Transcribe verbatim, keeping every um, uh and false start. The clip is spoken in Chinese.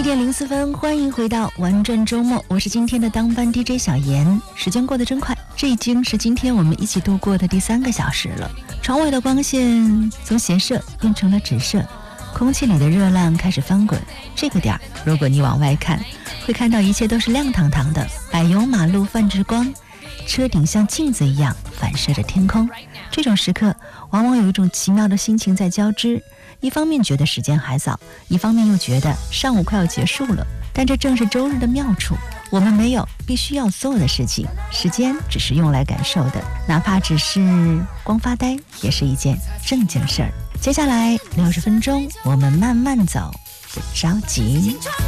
点零四分，欢迎回到玩转周末，我是今天的当班 D J 小严。时间过得真快，这已经是今天我们一起度过的第三个小时了。窗外的光线从斜射变成了直射，空气里的热浪开始翻滚。这个点儿，如果你往外看，会看到一切都是亮堂堂的，柏油马路泛着光，车顶像镜子一样反射着天空。这种时刻往往有一种奇妙的心情在交织，一方面觉得时间还早，一方面又觉得上午快要结束了。但这正是周日的妙处，我们没有必须要做的事情，时间只是用来感受的，哪怕只是光发呆也是一件正经事儿。接下来六十分钟我们慢慢走，不着急。